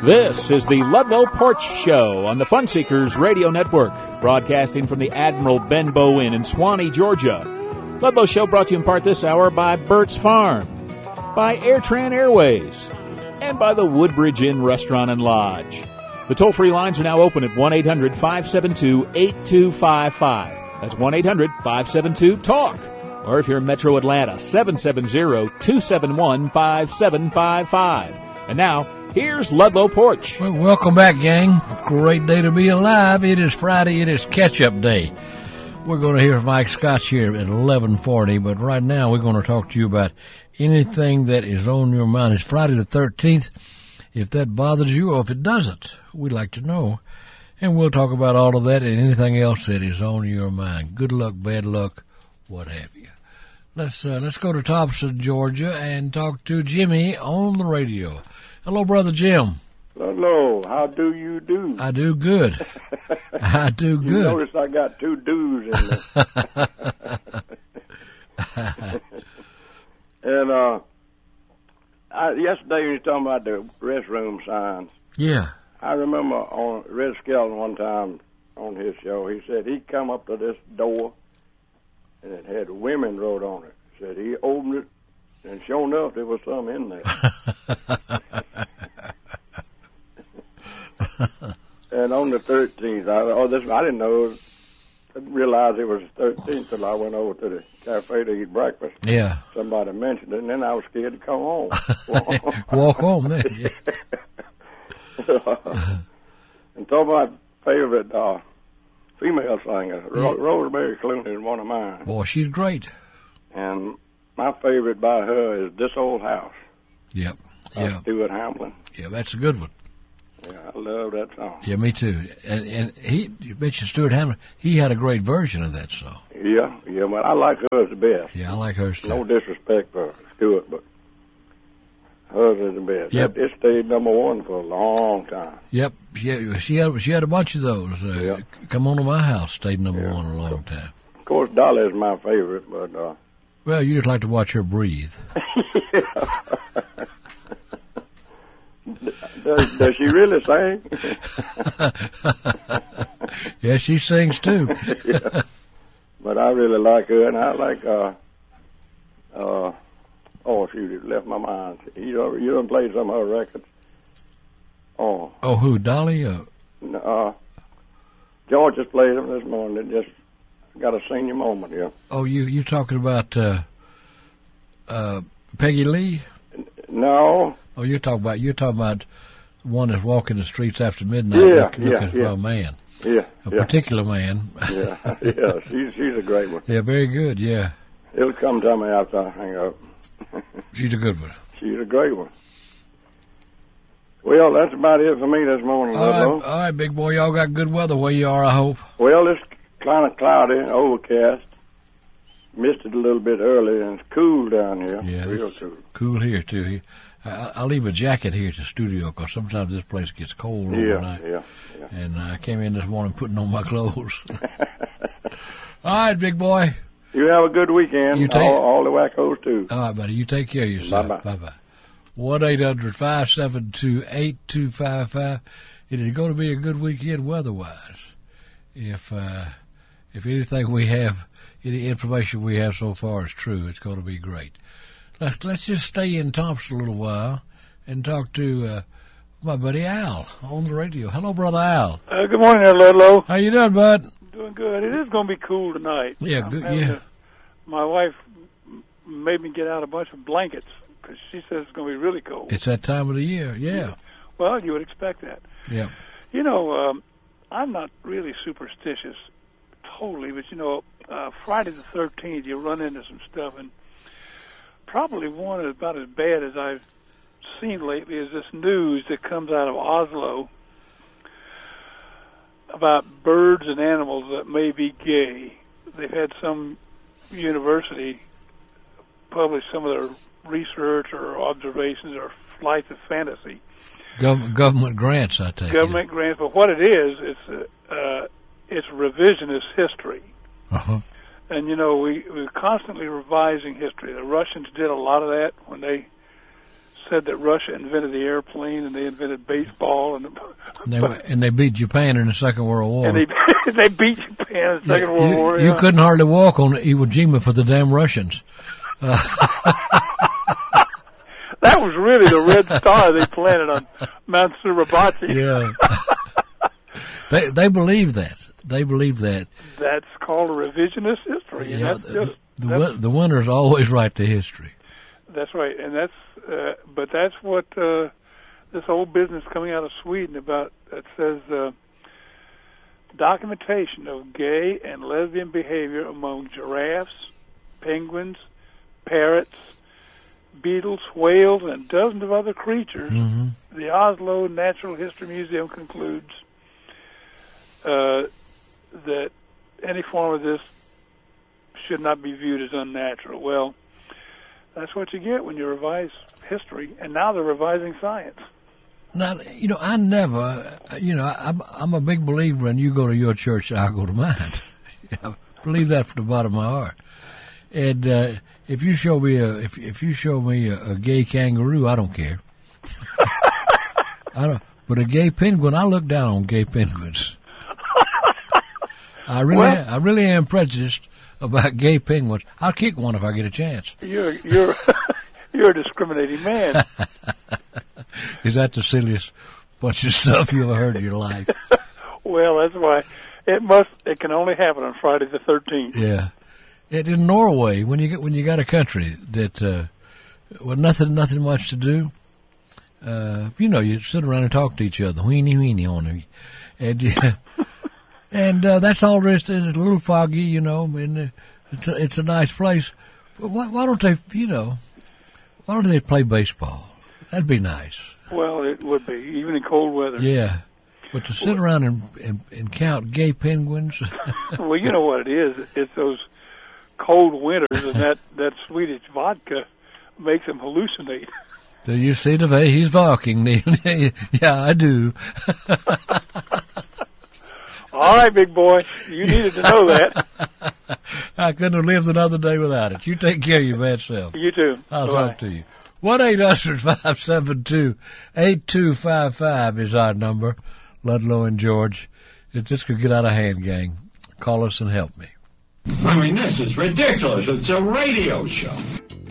This is the Ludlow Porch Show on the Fun Seekers Radio Network, broadcasting from the Admiral Benbow Inn in Swanee, Georgia. Ludlow Show brought to you in part this hour by Burt's Farm, by AirTran Airways, and by the Woodbridge Inn Restaurant and Lodge. The toll-free lines are now open at 1-800-572-8255. That's 1-800-572-TALK. Or if you're in Metro Atlanta, 770-271-5755. And now, here's Ludlow Porch. Well, welcome back, gang. Great day to be alive. It is Friday. It is catch-up day. We're going to hear from Mike Scotch here at 11:40, but right now we're going to talk to you about anything that is on your mind. It's Friday the 13th. If that bothers you or if it doesn't, we'd like to know. And we'll talk about all of that and anything else that is on your mind. Good luck, bad luck, what have you. Let's go to Thompson, Georgia, and talk to Jimmy on the radio. Hello, Brother Jim. Hello. How do you do? I do good. I do good. You notice I got two do's in there. And yesterday when you were talking about the restroom signs. Yeah. I remember on Red Skelton one time on his show, he said he'd come up to this door and it had women wrote on it. Said he opened it, and sure enough, there was some in there. And on the 13th, I didn't know. I didn't realize it was the 13th until I went over to the cafe to eat breakfast. Yeah. Somebody mentioned it, and then I was scared to come home. Walk home then. Yeah. And talk about favorite female singer. Rosemary Clooney is one of mine. Boy, she's great. And my favorite by her is This Old House. Yep. Yeah. Stuart Hamlin. Yeah, that's a good one. Yeah, I love that song. Yeah, me too. And you mentioned Stuart Hamlin. He had a great version of that song. Yeah, but I like hers the best. Yeah, I like hers too. No disrespect for Stuart, but hers is the best. Yep. It stayed number one for a long time. Yep. She had a bunch of those. Yep. Come On to My House stayed number one a long time. Of course, Dolly is my favorite, but... well, you just like to watch her breathe. Does she really sing? Yeah, she sings too. Yeah. But I really like her, and I like, shoot, it left my mind. You done played some of her records. Oh, who, Dolly? George just played them this morning. It just got a senior moment here. Oh, you talking about Peggy Lee? No. Oh, you're talking about one that's walking the streets after midnight looking for a man. Yeah. A particular man. Yeah. She's a great one. Yeah, very good, yeah. It'll come to me after I hang up. She's a good one. She's a great one. Well, that's about it for me this morning. All right, big boy. Y'all got good weather where you are, I hope. Well, it's kind of cloudy and overcast. Missed it a little bit early, and it's cool down here. Yeah, real cool. Cool here, too. I'll leave a jacket here at the studio because sometimes this place gets cold overnight. Yeah. And I came in this morning putting on my clothes. All right, big boy. You have a good weekend. You all the wackos, too. All right, buddy. You take care of yourself. Bye-bye. Bye-bye. 1-800-572-8255. It is going to be a good weekend weather-wise. If anything we have, any information we have so far is true, it's going to be great. Let's just stay in Thompson a little while and talk to my buddy Al on the radio. Hello, Brother Al. Good morning there, Ludlow. How you doing, bud? Doing good. It is going to be cool tonight. Yeah, good. Yeah. My wife made me get out a bunch of blankets because she says it's going to be really cold. It's that time of the year, yeah. Well, you would expect that. Yeah. You know, I'm not really superstitious totally, but, Friday the 13th, you run into some stuff, and probably one about as bad as I've seen lately is this news that comes out of Oslo about birds and animals that may be gay. They've had some university publish some of their research or observations or flights of fantasy. Government grants, I take it. Government grants, but what it is, it's revisionist history. Uh-huh. And, we're constantly revising history. The Russians did a lot of that when they said that Russia invented the airplane and they invented baseball, and they beat Japan in the Second World War. And they beat Japan in the Second World War. You couldn't hardly walk on Iwo Jima for the damn Russians. That was really the red star they planted on Mount Suribachi. Yeah. They believe that. They believe that. That's called a revisionist history. And Yeah, that's the winner's always write the history. That's right, and but that's what this whole business coming out of Sweden about. It says documentation of gay and lesbian behavior among giraffes, penguins, parrots, beetles, whales, and dozens of other creatures. Mm-hmm. The Oslo Natural History Museum concludes that any form of this should not be viewed as unnatural. Well, that's what you get when you revise history, and now they're revising science. Now, I never, I'm a big believer in you go to your church, I'll go to mine. I believe that from the bottom of my heart. And if you show me a gay kangaroo, I don't care. But a gay penguin, I look down on gay penguins. I really am prejudiced about gay penguins. I'll kick one if I get a chance. You're a discriminating man. Is that the silliest bunch of stuff you ever heard in your life? Well, that's why it can only happen on Friday the 13th. Yeah. In Norway, when you got a country that with nothing much to do, you sit around and talk to each other, weenie on them, and that's all there is. It's a little foggy, and it's a nice place. But why don't they play baseball? That'd be nice. Well, it would be, even in cold weather. Yeah. But to sit around and count gay penguins. Well, you know what it is. It's those cold winters, and that Swedish vodka makes them hallucinate. Do you see the way he's walking, Neil? Yeah, I do. All right, big boy. You needed to know that. I couldn't have lived another day without it. You take care of your bad self. You too. I'll Bye-bye. talk to you. 1-800-572-8255 is our number. Ludlow and George. If this could get out of hand, gang, call us and help me. I mean, this is ridiculous. It's a radio show.